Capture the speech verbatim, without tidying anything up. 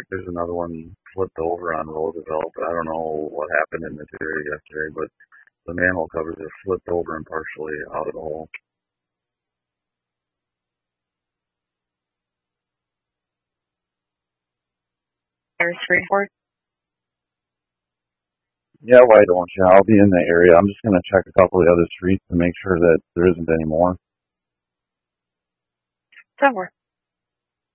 like there's another one flipped over on Roosevelt. I don't know what happened in this area yesterday, but the manhole covers are flipped over and partially out of the hole. There's three four. Yeah, why don't you? I'll be in the area. I'm just going to check a couple of the other streets to make sure that there isn't any more. Somewhere.